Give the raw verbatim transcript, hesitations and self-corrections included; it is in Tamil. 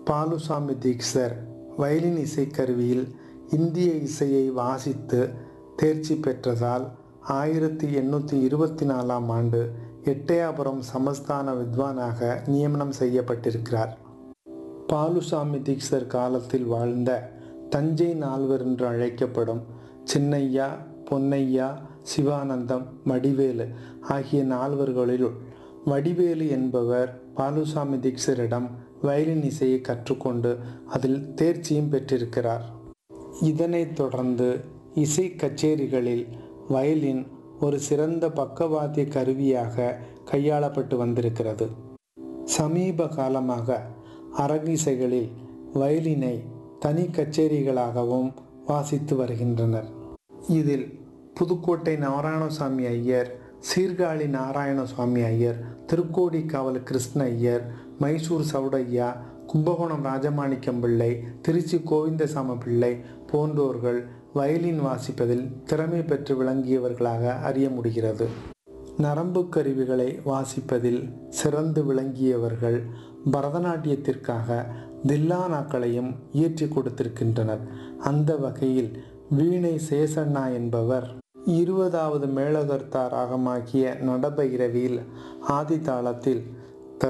பாலுசாமி தீக்ஷர் வயலின் இசைக்கருவியில் இந்திய இசையை வாசித்து தேர்ச்சி பெற்றதால் ஆயிரத்தி எண்ணூற்றி இருபத்தி நாலாம் ஆண்டு எட்டயபுரம் சமஸ்தான வித்வானாக நியமனம் செய்யப்பட்டிருக்கிறார். பாலுசாமி தீக்ஷர் காலத்தில் வாழ்ந்த தஞ்சை நால்வர் என்று அழைக்கப்படும் சின்னையா, பொன்னையா, சிவானந்தம், வடிவேலு ஆகிய நால்வர்களில் வடிவேலு என்பவர் பாலுசாமி தீக்ஷரிடம் வயலின் இசையை கற்றுக்கொண்டு அதில் தேர்ச்சியும் பெற்றிருக்கிறார். இதனைத் தொடர்ந்து இசை கச்சேரிகளில் வயலின் ஒரு சிறந்த பக்கவாத்திய கருவியாக கையாளப்பட்டு வந்திருக்கிறது. சமீப காலமாக அரங்கிசைகளில் வயலினை தனி கச்சேரிகளாகவும் வாசித்து வருகின்றனர். இதில் புதுக்கோட்டை நாராயணசாமி ஐயர், சீர்காழி நாராயணசுவாமி ஐயர், திருக்கோடிக்காவல் கிருஷ்ண ஐயர், மைசூர் சவுடையா, கும்பகோணம் ராஜமாணிக்கம் பிள்ளை, திருச்சி கோவிந்தசாமி பிள்ளை போன்றோர்கள் வயலின் வாசிப்பதில் திறமை பெற்று விளங்கியவர்களாக அறிய முடிகிறது. நரம்பு கருவிகளை வாசிப்பதில் சிறந்து விளங்கியவர்கள் பரதநாட்டியத்திற்காக தில்லானாக்களையும் இயற்றி கொடுத்திருக்கின்றனர். அந்த வகையில் வீணை சேசண்ணா என்பவர் இருபதாவது மேளகர்த்தா ராகமாகிய நடபைரவியில் ஆதி தாளத்தில்